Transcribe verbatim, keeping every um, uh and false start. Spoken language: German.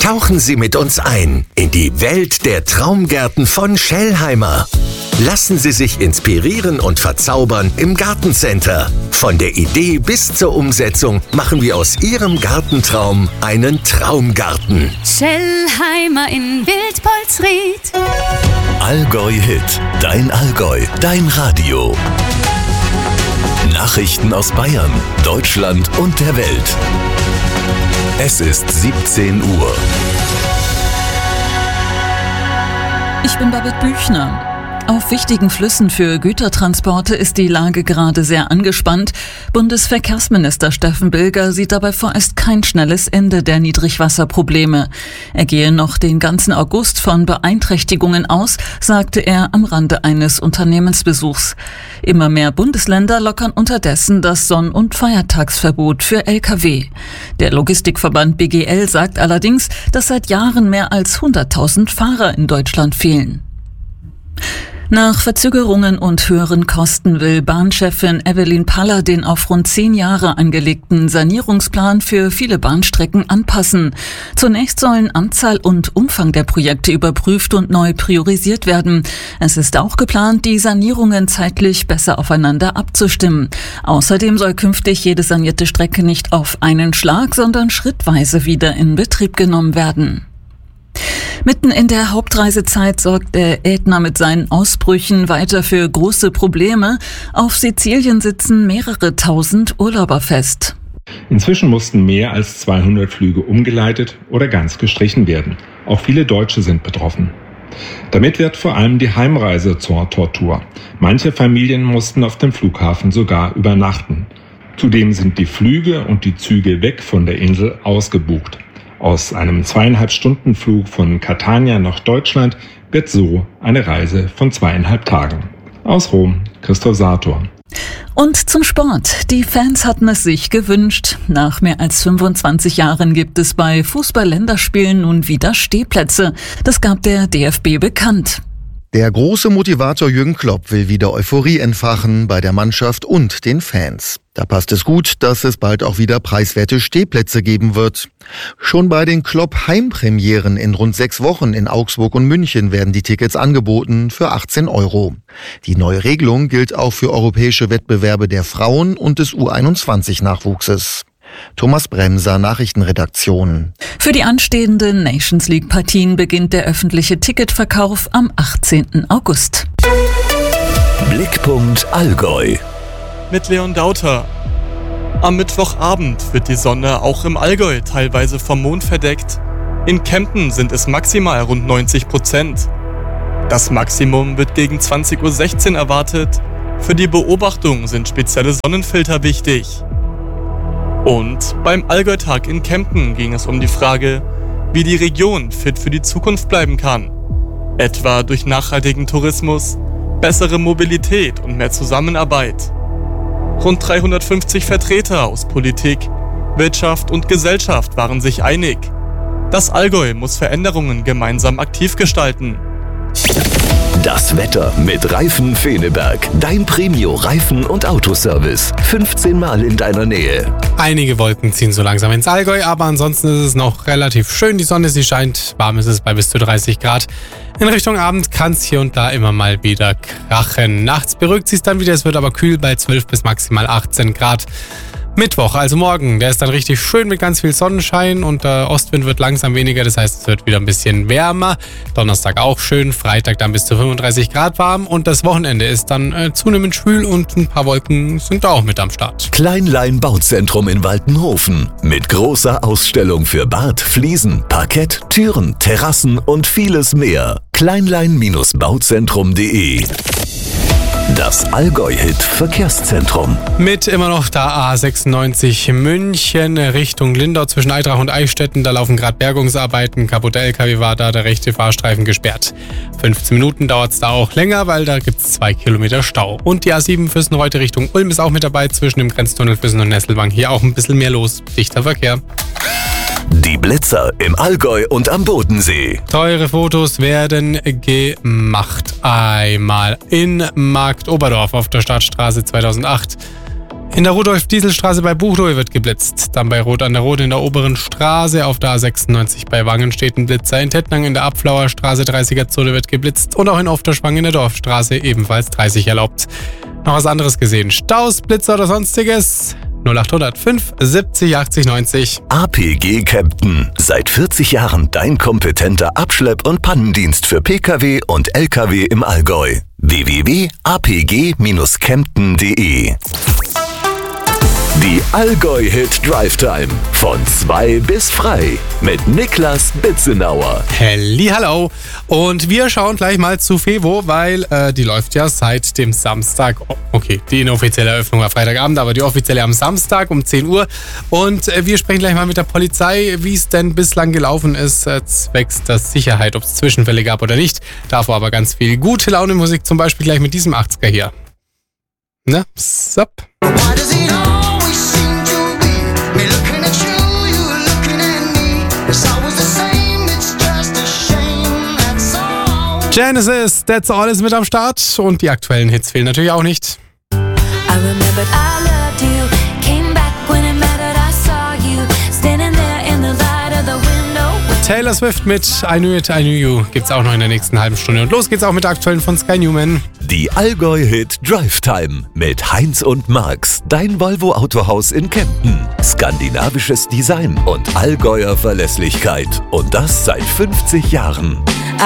Tauchen Sie mit uns ein in die Welt der Traumgärten von Schellheimer. Lassen Sie sich inspirieren und verzaubern im Gartencenter. Von der Idee bis zur Umsetzung machen wir aus Ihrem Gartentraum einen Traumgarten. Schellheimer in Wildpolsried. Allgäu Hit, dein Allgäu, dein Radio. Nachrichten aus Bayern, Deutschland und der Welt. Es ist siebzehn Uhr. Ich bin Babette Büchner. Auf wichtigen Flüssen für Gütertransporte ist die Lage gerade sehr angespannt. Bundesverkehrsminister Steffen Bilger sieht dabei vorerst kein schnelles Ende der Niedrigwasserprobleme. Er gehe noch den ganzen August von Beeinträchtigungen aus, sagte er am Rande eines Unternehmensbesuchs. Immer mehr Bundesländer lockern unterdessen das Sonn- und Feiertagsverbot für L K W. Der Logistikverband B G L sagt allerdings, dass seit Jahren mehr als hunderttausend Fahrer in Deutschland fehlen. Nach Verzögerungen und höheren Kosten will Bahnchefin Evelyn Paller den auf rund zehn Jahre angelegten Sanierungsplan für viele Bahnstrecken anpassen. Zunächst sollen Anzahl und Umfang der Projekte überprüft und neu priorisiert werden. Es ist auch geplant, die Sanierungen zeitlich besser aufeinander abzustimmen. Außerdem soll künftig jede sanierte Strecke nicht auf einen Schlag, sondern schrittweise wieder in Betrieb genommen werden. Mitten in der Hauptreisezeit sorgt der Ätna mit seinen Ausbrüchen weiter für große Probleme. Auf Sizilien sitzen mehrere tausend Urlauber fest. Inzwischen mussten mehr als zweihundert Flüge umgeleitet oder ganz gestrichen werden. Auch viele Deutsche sind betroffen. Damit wird vor allem die Heimreise zur Tortur. Manche Familien mussten auf dem Flughafen sogar übernachten. Zudem sind die Flüge und die Züge weg von der Insel ausgebucht. Aus einem zweieinhalb Stunden Flug von Catania nach Deutschland wird so eine Reise von zweieinhalb Tagen. Aus Rom, Christoph Sator. Und zum Sport. Die Fans hatten es sich gewünscht. Nach mehr als fünfundzwanzig Jahren gibt es bei Fußball-Länderspielen nun wieder Stehplätze. Das gab der D F B bekannt. Der große Motivator Jürgen Klopp will wieder Euphorie entfachen bei der Mannschaft und den Fans. Da passt es gut, dass es bald auch wieder preiswerte Stehplätze geben wird. Schon bei den Klopp-Heimpremieren in rund sechs Wochen in Augsburg und München werden die Tickets angeboten für achtzehn Euro. Die neue Regelung gilt auch für europäische Wettbewerbe der Frauen und des U einundzwanzig Nachwuchses. Thomas Bremser, Nachrichtenredaktion. Für die anstehenden Nations League-Partien beginnt der öffentliche Ticketverkauf am achtzehnten August. Blickpunkt Allgäu. Mit Leon Dauter. Am Mittwochabend wird die Sonne auch im Allgäu teilweise vom Mond verdeckt. In Kempten sind es maximal rund neunzig Prozent. Das Maximum wird gegen zwanzig Uhr sechzehn erwartet. Für die Beobachtung sind spezielle Sonnenfilter wichtig. Und beim Allgäu-Tag in Kempten ging es um die Frage, wie die Region fit für die Zukunft bleiben kann. Etwa durch nachhaltigen Tourismus, bessere Mobilität und mehr Zusammenarbeit. Rund dreihundertfünfzig Vertreter aus Politik, Wirtschaft und Gesellschaft waren sich einig. Das Allgäu muss Veränderungen gemeinsam aktiv gestalten. Das Wetter mit Reifen Feneberg. Dein Premio-Reifen- und Autoservice. fünfzehn Mal in deiner Nähe. Einige Wolken ziehen so langsam ins Allgäu, aber ansonsten ist es noch relativ schön. Die Sonne, sie scheint, warm ist es bei bis zu dreißig Grad. In Richtung Abend kann es hier und da immer mal wieder krachen. Nachts beruhigt sich dann wieder, es wird aber kühl bei zwölf bis maximal achtzehn Grad. Mittwoch, also morgen, der ist dann richtig schön mit ganz viel Sonnenschein und der Ostwind wird langsam weniger, das heißt, es wird wieder ein bisschen wärmer. Donnerstag auch schön, Freitag dann bis zu fünfunddreißig Grad warm und das Wochenende ist dann äh, zunehmend schwül und ein paar Wolken sind da auch mit am Start. Kleinlein Bauzentrum in Waltenhofen mit großer Ausstellung für Bad, Fliesen, Parkett, Türen, Terrassen und vieles mehr. kleinlein Bauzentrum punkt de. Das Allgäu-Hit-Verkehrszentrum. Mit immer noch der A sechsundneunzig München Richtung Lindau zwischen Eitrach und Eichstätten. Da laufen gerade Bergungsarbeiten. Kaputter L K W war da, der rechte Fahrstreifen gesperrt. fünfzehn Minuten dauert es da auch länger, weil da gibt es zwei Kilometer Stau. Und die A sieben Fürstenreute Richtung Ulm ist auch mit dabei. Zwischen dem Grenztunnel Füssen und Nesselwang hier auch ein bisschen mehr los. Dichter Verkehr. Die Blitzer im Allgäu und am Bodensee. Teure Fotos werden gemacht. Einmal in Marktoberdorf auf der Stadtstraße zweitausendacht. In der Rudolf-Diesel-Straße bei Buchloe wird geblitzt. Dann bei Rot an der Rot in der oberen Straße. Auf der A sechsundneunzig bei Wangen steht ein Blitzer. In Tettnang in der Abflauer Straße dreißiger-Zone wird geblitzt. Und auch in Ofterschwang in der Dorfstraße ebenfalls dreißig erlaubt. Noch was anderes gesehen? Staus, Blitzer oder sonstiges? null acht null null fünf siebzig achtzig neunzig. A P G Kempten. Seit vierzig Jahren dein kompetenter Abschlepp- und Pannendienst für Pkw und Lkw im Allgäu. w w w punkt a p g dash kempten punkt d e. Die Allgäu-Hit Drive Time. Von zwei bis frei. Mit Niklas Bitzenauer. Hallihallo. Und wir schauen gleich mal zu Fevo, weil äh, die läuft ja seit dem Samstag. Oh, okay, die inoffizielle Eröffnung war Freitagabend, aber die offizielle am Samstag um zehn Uhr. Und äh, wir sprechen gleich mal mit der Polizei, wie es denn bislang gelaufen ist, äh, zwecks der Sicherheit, ob es Zwischenfälle gab oder nicht. Davor aber ganz viel gute Laune Musik, zum Beispiel gleich mit diesem achtziger hier. Ne? Sup. Genesis, That's All ist mit am Start und die aktuellen Hits fehlen natürlich auch nicht. I remembered I loved you, came back when it mattered, I saw you, standing there in the light of the window. Taylor Swift mit I Knew It, I Knew You gibt's auch noch in der nächsten halben Stunde. Und los geht's auch mit der aktuellen von Sky Newman. Die Allgäu-Hit Drive Time mit Heinz und Max, dein Volvo Autohaus in Kempten. Skandinavisches Design und Allgäuer Verlässlichkeit. Und das seit fünfzig Jahren.